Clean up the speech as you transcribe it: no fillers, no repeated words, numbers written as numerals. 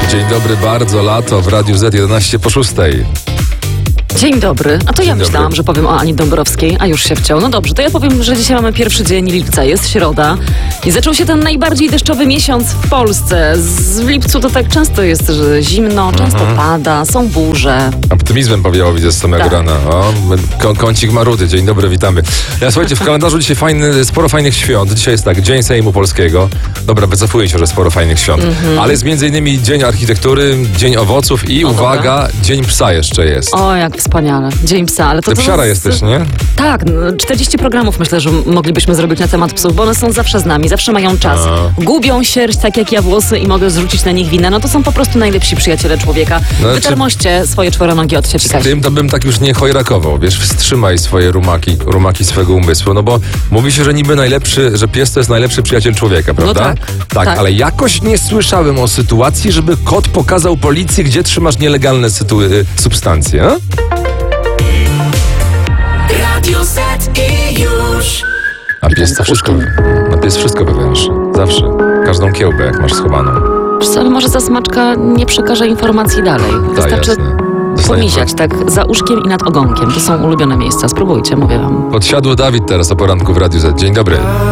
Dzień dobry, bardzo lato w Radiu Z 11 po 6. Dzień dobry. A to ja Dzień myślałam, dobry. że powiem o Ani Dąbrowskiej, a już się wciął. No dobrze, to ja powiem, że dzisiaj mamy pierwszy dzień lipca, jest środa i zaczął się ten najbardziej deszczowy miesiąc w Polsce. W lipcu to tak często jest, że zimno, często pada, są burze. Optymizmem powiało, widzę, z samego Tak. rana. O, kącik Marudy. Dzień dobry, witamy. Słuchajcie, w kalendarzu dzisiaj sporo fajnych świąt. Dzisiaj jest tak, Dzień Sejmu Polskiego. Dobra, wycofuję się, że sporo fajnych świąt. Ale jest m.in. Dzień Architektury, Dzień Owoców i, uwaga, Dzień Psa jeszcze jest. O, jak wspaniale. Dzień psa, ale to... Ty psiara jesteś, nie? Tak, 40 programów myślę, że moglibyśmy zrobić na temat psów, bo one są zawsze z nami, zawsze mają czas. Gubią sierść, tak jak ja włosy i mogę zrzucić na nich winę. No to są po prostu najlepsi przyjaciele człowieka. No, Wytarmoście swoje czworonogi od cioci Z Kasi. tym to bym tak już nie chojrakował, wiesz, wstrzymaj swoje rumaki swego umysłu, no bo mówi się, że niby że pies to jest najlepszy przyjaciel człowieka, prawda? tak. Ale jakoś nie słyszałem o sytuacji, żeby kot pokazał policji, gdzie trzymasz nielegalne substancje, a? Radio Z i już. A pies to wszystko, pies wszystko wywęszy, zawsze, każdą kiełbę jak masz schowaną. Wiesz co, ale może ta smaczka nie przekaże informacji dalej. Wystarczy jasne. pomiziać tak za uszkiem i nad ogonkiem. To są ulubione miejsca. Spróbujcie, mówię wam. Podsiadły Dawid teraz o poranku w Radiu Z. Dzień dobry.